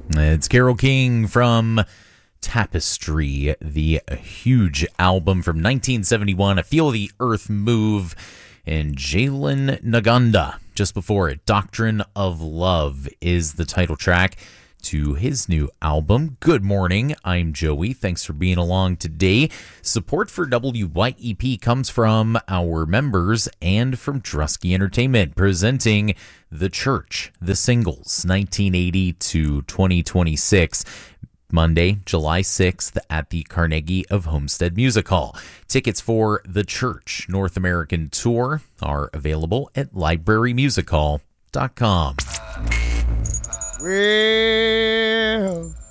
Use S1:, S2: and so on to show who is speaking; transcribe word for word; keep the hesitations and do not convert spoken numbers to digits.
S1: It's Carole King from Tapestry, the huge album from nineteen seventy-one, I Feel the Earth Move, and Jalen Naganda. Just before it, Doctrine of Love is the title track to his new album. Good morning, I'm Joey. Thanks for being along today. Support for W Y E P comes from our members and from Drusky Entertainment, presenting The Church, The Singles, nineteen eighty to twenty twenty-six. Monday, July sixth at the Carnegie of Homestead Music Hall. Tickets for The Church North American Tour are available at library music hall dot com.
S2: Well,